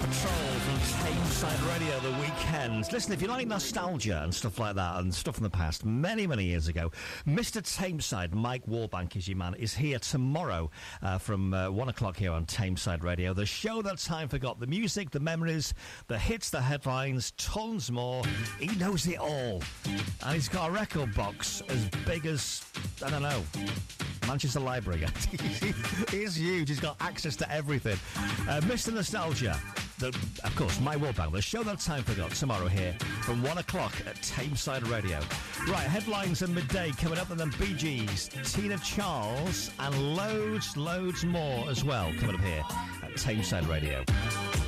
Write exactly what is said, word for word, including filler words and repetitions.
Patrol from Tameside Radio, the weekends. Listen, if you like nostalgia and stuff like that, and stuff from the past, many, many years ago, Mister Tameside, Mike Warbank is your man, is here tomorrow uh, from uh, one o'clock here on Tameside Radio. The show that time forgot, the music, the memories, the hits, the headlines, tons more. He knows it all. And he's got a record box as big as, I don't know, Manchester Library. He's huge. He's got access to everything. Uh, Mister Nostalgia. The, of course, My Warbank, the show that time forgot, tomorrow here from one o'clock at Tameside Radio. Right, headlines and midday coming up, and then Bee Gees, Tina Charles, and loads, loads more as well coming up here at Tameside Radio.